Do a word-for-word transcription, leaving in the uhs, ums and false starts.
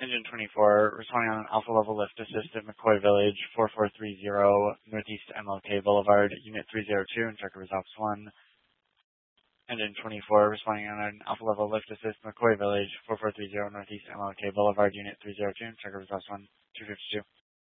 Engine twenty-four, responding on an Alpha Level Lift Assist at McCoy Village, four four three zero, Northeast M L K Boulevard, Unit three zero two, and Checker Results one. Engine twenty-four, responding on an Alpha Level Lift Assist, McCoy Village, four four three zero, Northeast M L K Boulevard, Unit three zero two, and Checker Results one, two fifty-two.